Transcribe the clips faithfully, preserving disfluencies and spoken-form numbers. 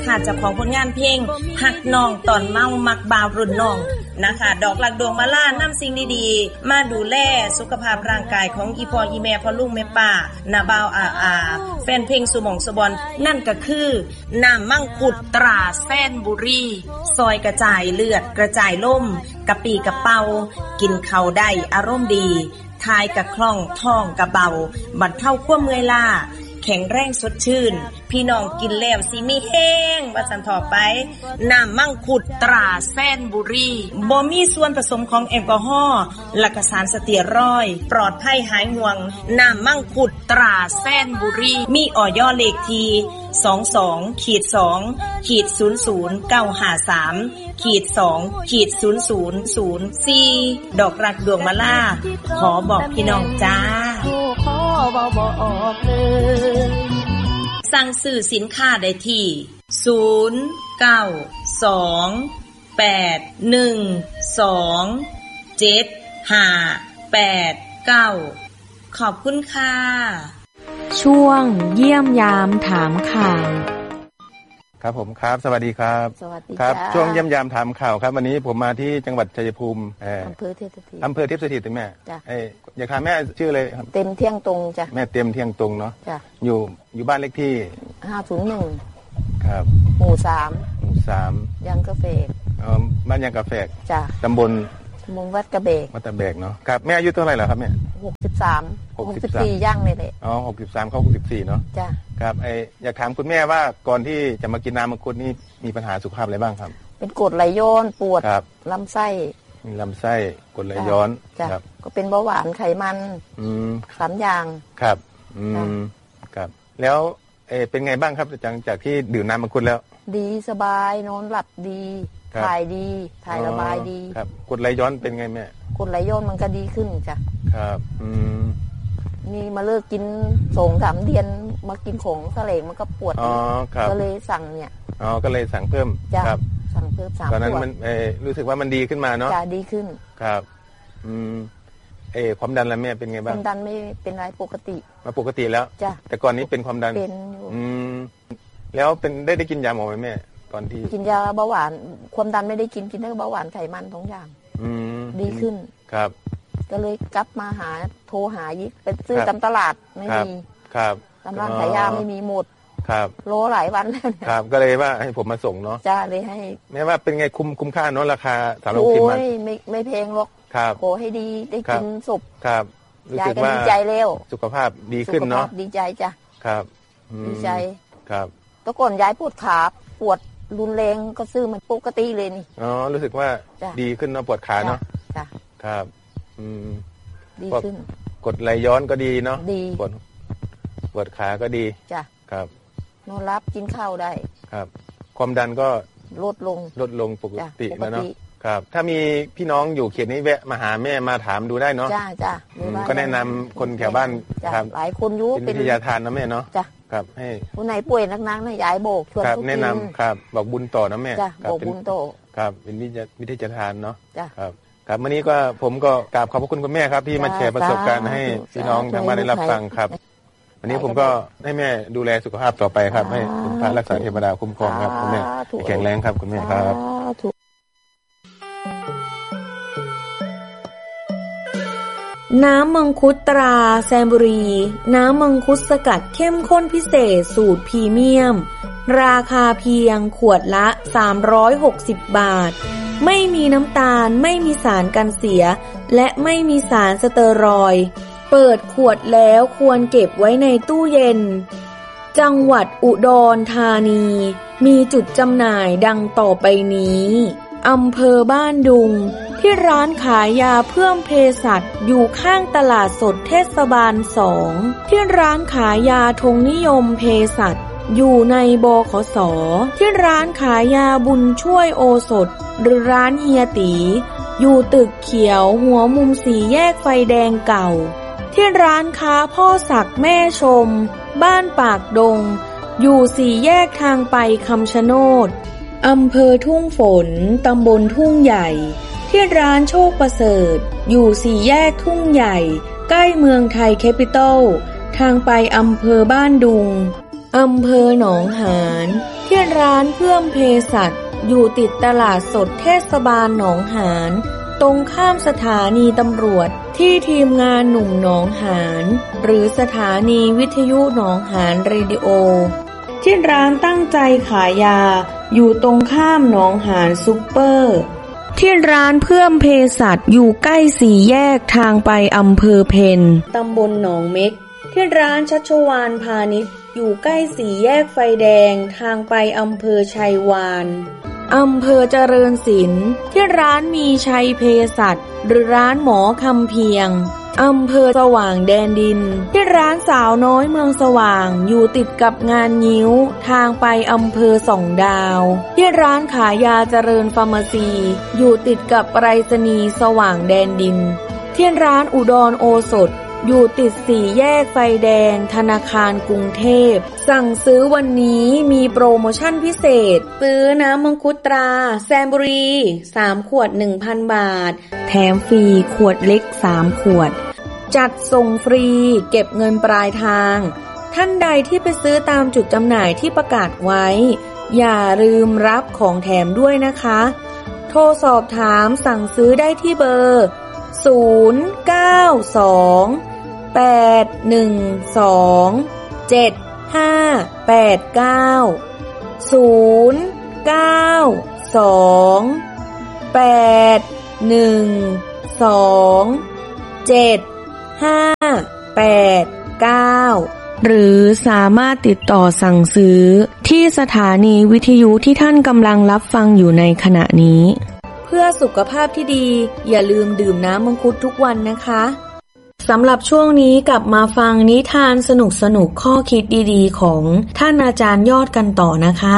ค่ะเจ้าของผลงานเพลงหักน้องตอนเมามักบ่าวรุ่นน้องนะคะดอกหลักดวงมาล่านำสิ่งดีๆมาดูแลสุขภาพร่างกายของอีพ่ออีแม่พ่อลุงแม่ป้านาบ่าวอาอาแฟนเพลงสุหม่องสุบอนนั่นก็คือน้ำมังคุดตราแซนบุรีซอยกระจายเลือดกระจายล่มกะปีกะเป่ากินข้าวได้อารมณ์ดีทายกะคล่องท้องกะเบาบรรเทาความเมื่อยล้าแข็งแรงสดชื่นพี่น้องกินแล้วสิมีแห้งว่าสันต่อไปน้ำมังคุดตราแซนบุรีบ่มีส่วนผสมของแอลกอฮอล์และก็สารสเตียรอยด์ปลอดภัยหายห่วงน้ำมังคุดตราแซนบุรีมีออยเลขที่ สองสอง สอง ศูนย์ ศูนย์ เก้า ห้า สาม สอง ศูนย์ ศูนย์ ศูนย์ สี่ ดอกรักดวงมาล่าขอบอกพี่น้องจ้าสั่งซื้อสินค้าได้ที่ศูนย์ เก้า สอง แปด หนึ่ง สอง เจ็ด ห้า แปด เก้าขอบคุณค่ะช่วงเยี่ยมยามถามข่าวครับผมครับสวัสดีครับสวัสดีครับช่วงเยี่ยมยามถามข่าวครับวันนี้ผมมาที่จังหวัดชัยภูมิอำเภอเทพสถิตอำเภอเทพสถิตแม่เอ้ยอยากถามแม่ชื่ออะไรครับเต็มเที่ยงตรงจ้ะแม่เต็มเที่ยงตรงเนาะจ้ะอยู่อยู่บ้านเลขที่ห้าศูนย์หนึ่งครับหมู่สามหมู่สามยังกาแฟอ๋อบ้านยังกาแฟจ้ะตำบลตำบลวัดกระเบกวัดกระเบกเนาะครับแม่อายุเท่าไหร่แล้วครับแม่หกสิบสาม หกสิบสี่ย่างนี่แหละอ๋อหกสิบสามเข้าหกสิบสี่เนาะจ้ะครับไออยากถามคุณแม่ว่าก่อนที่จะมากินน้ำมังคุดนี่มีปัญหาสุขภาพอะไรบ้างครับเป็นกรดไหลย้อนปวดลำไส้มีลำไส้กรดไหลย้อนครับก็เป็นเบาหวานไขมันอืมสามอย่างครับอืมครับแล้วเออเป็นไงบ้างครับหลังจากที่ดื่มน้ำมังคุดแล้วดีสบายนอนหลับดีถ่ายดีถ่ายระบายดีครับกรดไหลย้อนเป็นไงแม่กรดไหลย้อนมันก็ดีขึ้นจ้ะครับอืมนี่มาเลิกกินสองสามเดือนมากินของทะเลมันก็ปวดอ๋อครับก็เลยสั่งเนี่ยอ๋อก็เลยสั่งเพิ่มครับสั่งเพิ่มสามขวดตอนนั้นมันเออรู้สึกว่ามันดีขึ้นมาเนาะจ้ะดีขึ้นครับอืมเออความดันละแม่เป็นไงบ้างความดันไม่เป็นไรปกติมาปกติแล้วจ้ะแต่ก่อนนี้เป็นความดันเป็นอยู่อืมแล้วเป็นได้ได้กินยาหมอไหมแม่ตอนที่กินยาเบาหวานความดันไม่ได้กินกินแต่เบาหวานไขมันสองอย่างอืมดีขึ้นครับก็เลยกลับมาหาโทรหายิกไปซื้อตามตลาดไม่มีครับตามร้านขายยาไม่มีหมดครับโลหลายวันแล้วครับก็เลยว่าให้ผมมาส่งเนาะจ้าเลยให้แม้ว่าเป็นไงคุ้มคุ้มค่าเนาะราคาสามร้อยสิบบาทโอ้ยไม่ไม่แพงหรอกครับโขให้ดีได้กินสุกครับรู้สึกว่าดีใจเร็วสุขภาพดีขึ้นเนาะดีใจจ้ะครับดีใจครับตะก่อนย้ายปวดขาปวดรุนแรงก็ซื้อมันปกติเลยนี่อ๋อรู้สึกว่าดีขึ้นเนาะปวดขาเนาะจ้ะครับอืมดีขึ้นกดไหลย้อนก็ดีเนาะดีปวดปวดขาก็ดีจ้ะครับนอนรับกินข้าวได้ครับความดันก็ลดลงลดลงปกติแล้วเนาะครับถ้ามีพี่น้องอยู่เขตนี้แวะมาหาแม่มาถามดูได้เนาะจ้าจ้าก็แนะนำคนแถวบ้านครับหลายคนอยู่เป็นวิทยาทานนะแม่เนาะจ้ะครับให้ผู้ไหนป่วยนักๆนะยายโบกชวนทุกแนะนำครับบอกบุญต่อนะแม่บอกบุญต่อครับเป็นวิทยาทานเนาะจ้ะครับครับวันนี้ก็ผมก็กราบขอบพระคุณคุณแม่ครับที่มาแชร์ประสบการณ์ให้พี่น้องทางบ้านได้รับฟังครับวันนี้ผมก็ให้แม่ดูแลสุขภาพต่อไปครับให้คุณพระรักษาเทวดาคุ้มครองครับคุณแม่แข็งแรงครับคุณแม่ครับน้ำมังคุดตราแซมบุรีน้ำมังคุดสกัดเข้มข้นพิเศษสูตรพรีเมียมราคาเพียงขวดละสามร้อยหกสิบบาทไม่มีน้ำตาลไม่มีสารกันเสียและไม่มีสารสเตอรอยด์เปิดขวดแล้วควรเก็บไว้ในตู้เย็นจังหวัดอุดรธานีมีจุดจำหน่ายดังต่อไปนี้อำเภอบ้านดุงที่ร้านขายยาเพื่อมเภสัชอยู่ข้างตลาดสดเทศบาลสองที่ร้านขายยาธงนิยมเภสัชอยู่ในบขส.ที่ร้านขายยาบุญช่วยโอสถหรือร้านเฮียตีอยู่ตึกเขียวหัวมุมสี่แยกไฟแดงเก่าที่ร้านค้าพ่อศักดิ์แม่ชมบ้านปากดงอยู่สี่แยกทางไปคำชะโนดอำเภอทุ่งฝนตำบลทุ่งใหญ่ที่ร้านโชคประเสริฐอยู่สี่แยกทุ่งใหญ่ใกล้เมืองไทยแคปิตอลทางไปอำเภอบ้านดุงอำเภอหนองหานทที่ร้านเพื่อมเภสัชอยู่ติดตลาดสดเทศบาลหนองหานตรงข้ามสถานีตำรวจที่ทีมงานหนุ่มหนองหานหรือสถานีวิทยุหนองหานเรดิโอที่ร้านตั้งใจขายยาอยู่ตรงข้ามหนองหานซุปเปอร์ที่ร้านเพื่อมเภสัชอยู่ใกล้สี่แยกทางไปอำเภอเพ็ญตำบลหนองเม็กที่ร้านชัชวาลพาณิชย์อยู่ใกล้สี่แยกไฟแดงทางไปอำเภอชัยวานอำเภอเจริญศิลป์ที่ร้านมีชัยเภสัชหรือร้านหมอคำเพียงอำเภอสว่างแดนดินที่ร้านสาวน้อยเมืองสว่างอยู่ติดกับงานงิ้วทางไปอำเภอสองดาวที่ร้านขายยาเจริญฟาร์มาซีอยู่ติดกับไปรษณีย์สว่างแดนดินที่ร้านอุดรโอสถอยู่ติดสี่แยกไฟแดงธนาคารกรุงเทพสั่งซื้อวันนี้มีโปรโมชั่นพิเศษซื้อน้ำมังคุดตราแซมบุรีสามขวด หนึ่งพัน บาทแถมฟรีขวดเล็กสามขวดจัดส่งฟรีเก็บเงินปลายทางท่านใดที่ไปซื้อตามจุดจำหน่ายที่ประกาศไว้อย่าลืมรับของแถมด้วยนะคะโทรสอบถามสั่งซื้อได้ที่เบอร์ศูนย์ เก้า สอง แปด หนึ่ง สอง เจ็ด ห้า แปด เก้า ศูนย์ เก้า สอง แปด หนึ่ง สอง เจ็ด ห้า แปด เก้าหรือสามารถติดต่อสั่งซื้อที่สถานีวิทยุที่ท่านกำลังรับฟังอยู่ในขณะนี้เพื่อสุขภาพที่ดีอย่าลืมดื่มน้ำมังคุดทุกวันนะคะสำหรับช่วงนี้กลับมาฟังนิทานสนุกๆข้อคิดดีๆของท่านอาจารย์ยอดกันต่อนะคะ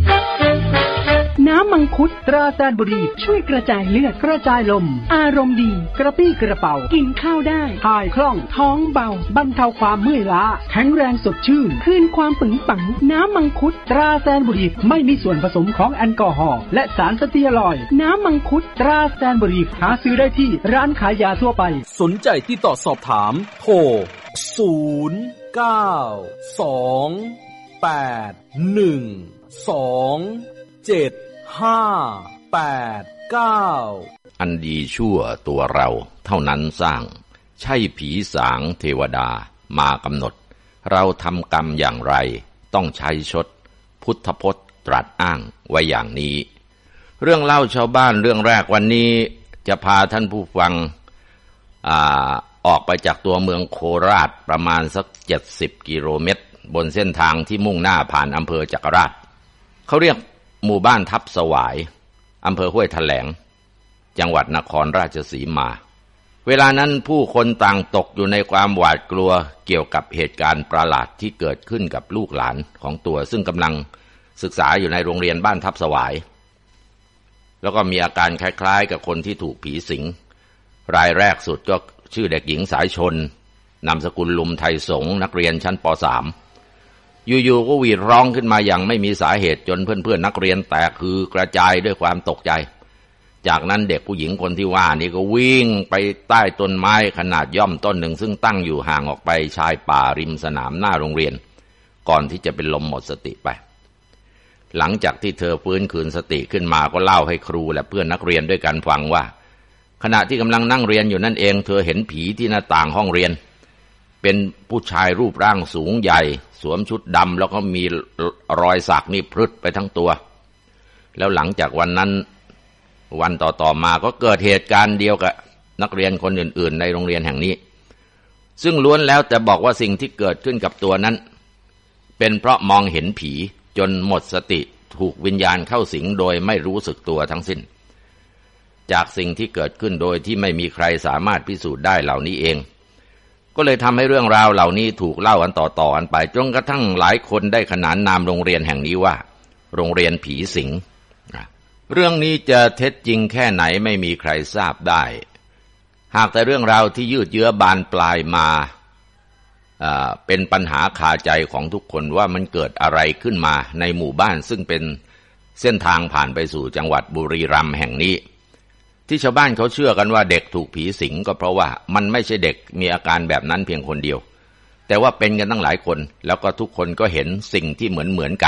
น้ำมังคุดตราแซนบุรีช่วยกระจายเลือดกระจายลมอารมณ์ดีกระปี้กระเป๋ากินข้าวได้ถ่ายคล่องท้องเบาบรรเทาความเมื่อยล้าแข็งแรงสดชื่นคืนความปึงปังน้ำมังคุดตราแซนบุรีไม่มีส่วนผสมของแอลกอฮอล์และสารสเตียรอยด์น้ำมังคุดตราแซนบุรีหาซื้อได้ที่ร้านขายยาทั่วไปสนใจติดต่อสอบถามโทรศูนย์ เก้า สอง แปด หนึ่ง สอง เจ็ดห้า แปด เก้าอันดีชั่วตัวเราเท่านั้นสร้างใช่ผีสางเทวดามากำหนดเราทำกรรมอย่างไรต้องใช้ชดพุทธพจน์ตรัสอ้างไว้อย่างนี้เรื่องเล่าชาวบ้านเรื่องแรกวันนี้จะพาท่านผู้ฟังอ่าออกไปจากตัวเมืองโคราชประมาณสักเจ็ดสิบกิโลเมตรบนเส้นทางที่มุ่งหน้าผ่านอำเภอจักราชเขาเรียกหมู่บ้านทับสวายอำเภอห้วยแถลงจังหวัดนครราชสีมาเวลานั้นผู้คนต่างตกอยู่ในความหวาดกลัวเกี่ยวกับเหตุการณ์ประหลาดที่เกิดขึ้นกับลูกหลานของตัวซึ่งกำลังศึกษาอยู่ในโรงเรียนบ้านทับสวายแล้วก็มีอาการคล้ายๆกับคนที่ถูกผีสิงรายแรกสุดก็ชื่อเด็กหญิงสายชนนามสกุลลุมไทยสงฆ์นักเรียนชั้นป สามอยู่ๆก็หวีดร้องขึ้นมาอย่างไม่มีสาเหตุจนเพื่อนๆนักเรียนแตกคือกระจายด้วยความตกใจจากนั้นเด็กผู้หญิงคนที่ว่านี่ก็วิ่งไปใต้ต้นไม้ขนาดย่อมต้นหนึ่งซึ่งตั้งอยู่ห่างออกไปชายป่าริมสนามหน้าโรงเรียนก่อนที่จะเป็นลมหมดสติไปหลังจากที่เธอฟื้นคืนสติขึ้นมาก็เล่าให้ครูและเพื่อนนักเรียนด้วยกันฟังว่าขณะที่กำลังนั่งเรียนอยู่นั่นเองเธอเห็นผีที่หน้าต่างห้องเรียนเป็นผู้ชายรูปร่างสูงใหญ่สวมชุดดำแล้วก็มีรอยสักนี่พรึดไปทั้งตัวแล้วหลังจากวันนั้นวันต่อๆมาก็เกิดเหตุการณ์เดียวกับนักเรียนคนอื่นๆในโรงเรียนแห่งนี้ซึ่งล้วนแล้วแต่บอกว่าสิ่งที่เกิดขึ้นกับตัวนั้นเป็นเพราะมองเห็นผีจนหมดสติถูกวิญญาณเข้าสิงโดยไม่รู้สึกตัวทั้งสิ้นจากสิ่งที่เกิดขึ้นโดยที่ไม่มีใครสามารถพิสูจน์ได้เหล่านี้เองก็เลยทำให้เรื่องราวเหล่านี้ถูกเล่ากันต่อๆกันไปจนกระทั่งหลายคนได้ขนานนามโรงเรียนแห่งนี้ว่าโรงเรียนผีสิงเรื่องนี้จะเท็จจริงแค่ไหนไม่มีใครทราบได้หากแต่เรื่องราวที่ยืดเยื้อบานปลายมาเป็นปัญหาคาใจของทุกคนว่ามันเกิดอะไรขึ้นมาในหมู่บ้านซึ่งเป็นเส้นทางผ่านไปสู่จังหวัดบุรีรัมย์แห่งนี้ที่ชาวบ้านเขาเชื่อกันว่าเด็กถูกผีสิงก็เพราะว่ามันไม่ใช่เด็กมีอาการแบบนั้นเพียงคนเดียวแต่ว่าเป็นกันตั้งหลายคนแล้วก็ทุกคนก็เห็นสิ่งที่เหมือนเหมือนกัน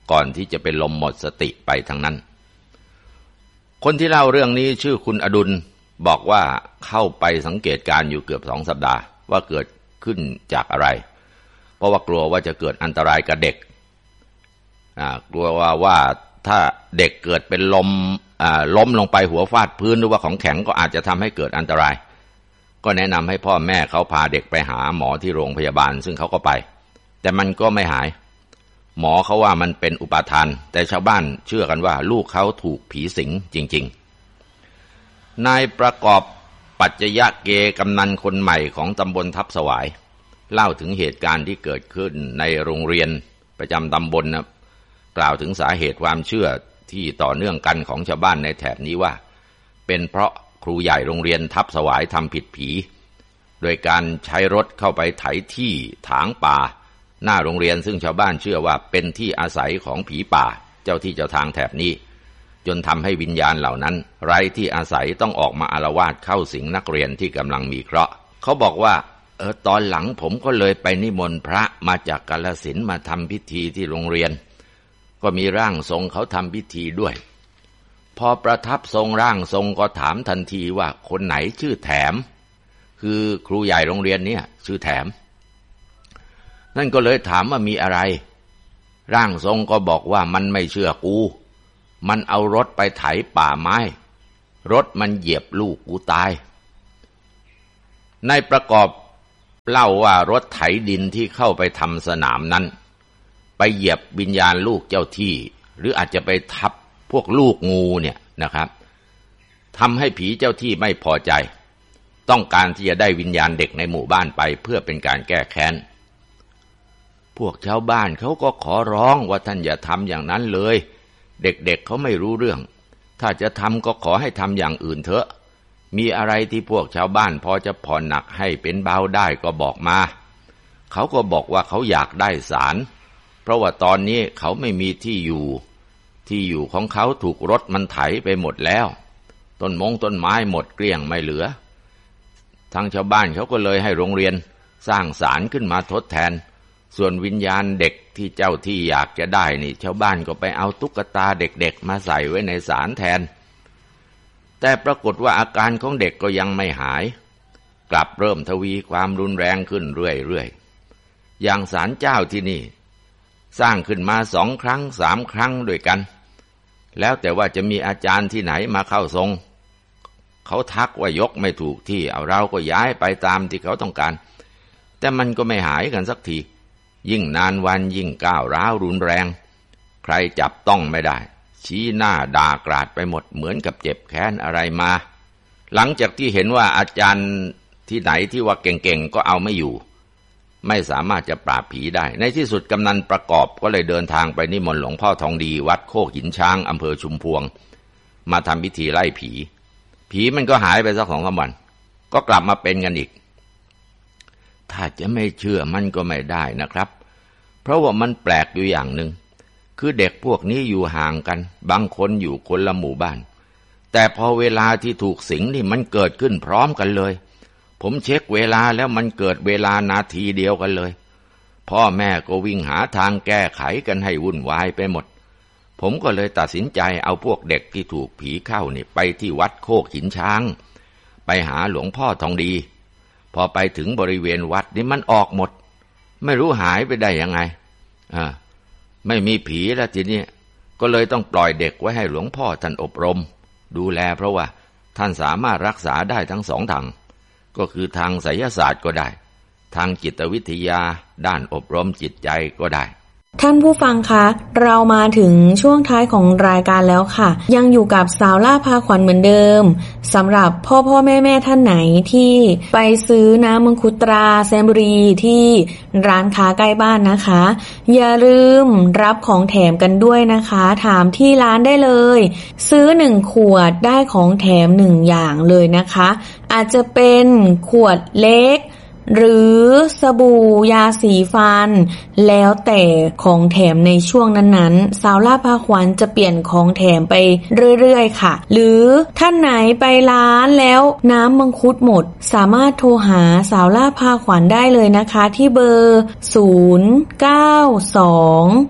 ก่อนที่จะเป็นลมหมดสติไปทั้งนั้นคนที่เล่าเรื่องนี้ชื่อคุณอดุลบอกว่าเข้าไปสังเกตการอยู่เกือบสองสัปดาห์ว่าเกิดขึ้นจากอะไรเพราะว่ากลัวว่าจะเกิดอันตรายกับเด็กอ่ากลัวว่าว่าถ้าเด็กเกิดเป็นลมอ่าล้มลงไปหัวฟาดพื้นหรือว่าของแข็งก็อาจจะทำให้เกิดอันตรายก็แนะนำให้พ่อแม่เขาพาเด็กไปหาหมอที่โรงพยาบาลซึ่งเขาก็ไปแต่มันก็ไม่หายหมอเขาว่ามันเป็นอุปาทานแต่ชาวบ้านเชื่อกันว่าลูกเขาถูกผีสิงจริงๆนายประกอบปัจจยเกกำนันคนใหม่ของตำบลทับสวายเล่าถึงเหตุการณ์ที่เกิดขึ้นในโรงเรียนประจำตำบลนะกล่าวถึงสาเหตุความเชื่อที่ต่อเนื่องกันของชาวบ้านในแถบนี้ว่าเป็นเพราะครูใหญ่โรงเรียนทับสวายทำผิดผีโดยการใช้รถเข้าไปไถที่ถางป่าหน้าโรงเรียนซึ่งชาวบ้านเชื่อว่าเป็นที่อาศัยของผีป่าเจ้าที่เจ้าทางแถบนี้จนทำให้วิญญาณเหล่านั้นไร้ที่อาศัยต้องออกมาอาละวาดเข้าสิงนักเรียนที่กำลังมีเคราะห์เขาบอกว่าเออตอนหลังผมก็เลยไปนิมนต์พระมาจากกาฬสินธุ์มาทำพิธีที่โรงเรียนก็มีร่างทรงเขาทำพิธีด้วยพอประทับทรงร่างทรงก็ถามทันทีว่าคนไหนชื่อแถมคือครูใหญ่โรงเรียนเนี่ยชื่อแถมนั่นก็เลยถามว่ามีอะไรร่างทรงก็บอกว่ามันไม่เชื่อกูมันเอารถไปไถป่าไม้รถมันเหยียบลูกกูตายนายประกอบเล่าว่ารถไถดินที่เข้าไปทำสนามนั้นไปเหยียบวิญญาณลูกเจ้าที่หรืออาจจะไปทับพวกลูกงูเนี่ยนะครับทำให้ผีเจ้าที่ไม่พอใจต้องการที่จะได้วิญญาณเด็กในหมู่บ้านไปเพื่อเป็นการแก้แค้นพวกชาวบ้านเขาก็ขอร้องว่าท่านอย่าทำอย่างนั้นเลยเด็กๆ เ, เขาไม่รู้เรื่องถ้าจะทำก็ขอให้ทำอย่างอื่นเถอะมีอะไรที่พวกชาวบ้านพอจะผ่อนหนักให้เป็นเบาได้ก็บอกมาเขาก็บอกว่าเขาอยากได้ศาลเพราะว่าตอนนี้เขาไม่มีที่อยู่ที่อยู่ของเขาถูกรถมันไถไปหมดแล้วต้นมงต้นไม้หมดเกลี้ยงไม่เหลือทางชาวบ้านเขาก็เลยให้โรงเรียนสร้างศาลขึ้นมาทดแทนส่วนวิญญาณเด็กที่เจ้าที่อยากจะได้นี่ชาวบ้านก็ไปเอาตุ๊กตาเด็กๆมาใส่ไว้ในศาลแทนแต่ปรากฏว่าอาการของเด็กก็ยังไม่หายกลับเริ่มทวีความรุนแรงขึ้นเรื่อยๆอย่างศาลเจ้าที่นี่สร้างขึ้นมาสองครั้งสามครั้งด้วยกันแล้วแต่ว่าจะมีอาจารย์ที่ไหนมาเข้าทรงเขาทักว่ายกไม่ถูกที่เอาเราก็ย้ายไปตามที่เขาต้องการแต่มันก็ไม่หายกันสักทียิ่งนานวันยิ่งก้าวร้าวรุนแรงใครจับต้องไม่ได้ชี้หน้าด่ากราดไปหมดเหมือนกับเจ็บแค้นอะไรมาหลังจากที่เห็นว่าอาจารย์ที่ไหนที่ว่าเก่งๆก็เอาไม่อยู่ไม่สามารถจะปราบผีได้ในที่สุดกำนันประกอบก็เลยเดินทางไปนิมนต์หลวงพ่อทองดีวัดโคกหินช้างอำเภอชุมพวงมาทำพิธีไล่ผีผีมันก็หายไปสักสองสามวันก็กลับมาเป็นกันอีกถ้าจะไม่เชื่อมันก็ไม่ได้นะครับเพราะว่ามันแปลกอยู่อย่างหนึ่งคือเด็กพวกนี้อยู่ห่างกันบางคนอยู่คนละหมู่บ้านแต่พอเวลาที่ถูกสิงนี่มันเกิดขึ้นพร้อมกันเลยผมเช็คเวลาแล้วมันเกิดเวลานาทีเดียวกันเลยพ่อแม่ก็วิ่งหาทางแก้ไขกันให้วุ่นวายไปหมดผมก็เลยตัดสินใจเอาพวกเด็กที่ถูกผีเข้านี่ไปที่วัดโคกหินช้างไปหาหลวงพ่อทองดีพอไปถึงบริเวณวัดนี่มันออกหมดไม่รู้หายไปได้ยังไงอ่าไม่มีผีแล้วทีนี้ก็เลยต้องปล่อยเด็กไว้ให้หลวงพ่อท่านอบรมดูแลเพราะว่าท่านสามารถรักษาได้ทั้งสองทางก็คือทางไสยศาสตร์ก็ได้ทางจิตวิทยาด้านอบรมจิตใจก็ได้ท่านผู้ฟังคะเรามาถึงช่วงท้ายของรายการแล้วค่ะยังอยู่กับสาวล่าพาขวัญเหมือนเดิมสำหรับพ่อพ่อแม่แม่ท่านไหนที่ไปซื้อน้ำมังคุดตราแซมบุรีที่ร้านค้าใกล้บ้านนะคะอย่าลืมรับของแถมกันด้วยนะคะถามที่ร้านได้เลยซื้อหนึ่งขวดได้ของแถมหนึ่งอย่างเลยนะคะอาจจะเป็นขวดเล็กหรือสบู่ยาสีฟันแล้วแต่ของแถมในช่วงนั้นๆสาวล่าพาขวัญจะเปลี่ยนของแถมไปเรื่อยๆค่ะหรือท่านไหนไปร้านแล้วน้ำมังคุดหมดสามารถโทรหาสาวล่าพาขวัญได้เลยนะคะที่เบอร์ศูนย์ เก้า สอง แ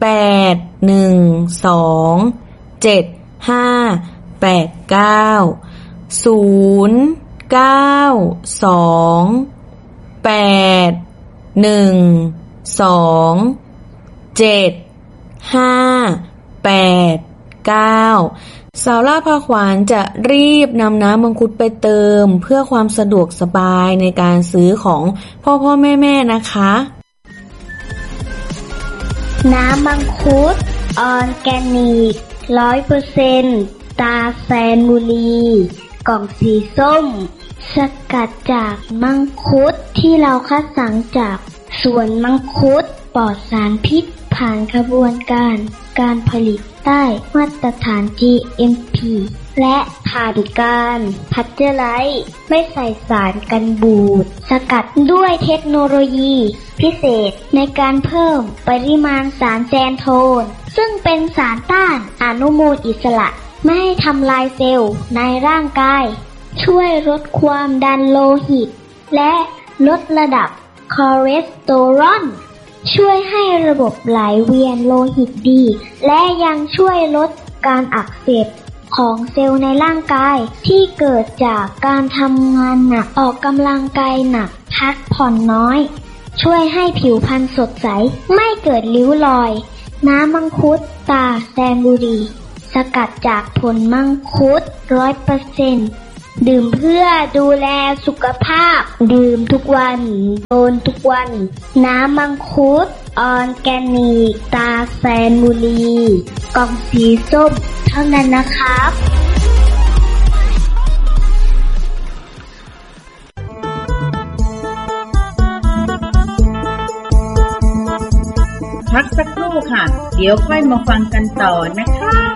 แปด หนึ่ง สอง เจ็ด ห้า แปด เก้า ศูนย์ เก้า สอง แปด หนึ่ง สอง เจ็ด ห้า แปด เก้าสาวล่าพาขวานจะรีบนำน้ำมังคุดไปเติมเพื่อความสะดวกสบายในการซื้อของพ่อพ่อแม่แม่นะคะน้ำมังคุดออร์แกนิก ร้อยเปอร์เซ็นต์ ตาแซนบุรีกล่องสีส้มสกัดจากมังคุดที่เราคัดสรรจากสวนมังคุดปลอดสารพิษผ่านกระบวนการการผลิตใต้มาตรฐาน จี เอ็ม พี และผ่านการพัชเจอร์ไลซ์ไม่ใส่สารกันบูดสกัดด้วยเทคโนโลยีพิเศษในการเพิ่มปริมาณสารแซนโทนซึ่งเป็นสารต้านอนุมูลอิสระไม่ให้ทำลายเซลล์ในร่างกายช่วยลดความดันโลหิตและลดระดับคอเลสเตอรอลช่วยให้ระบบไหลเวียนโลหิตดีและยังช่วยลดการอักเสบของเซลล์ในร่างกายที่เกิดจากการทำงานหนักออกกำลังกายหนักพักผ่อนน้อยช่วยให้ผิวพรรณสดใสไม่เกิดริ้วรอยน้ำมังคุดตาแซนบุรีสกัดจากผลมังคุด ร้อยเปอร์เซ็นต์ ดื่มเพื่อดูแลสุขภาพดื่มทุกวันโดนทุกวันน้ำมังคุดออร์แกนิกตาแซนบุรีกล่องสีส้มเท่านั้นนะครับพักสักครู่ค่ะเดี๋ยวค่อยมาฟังกันต่อนะคะ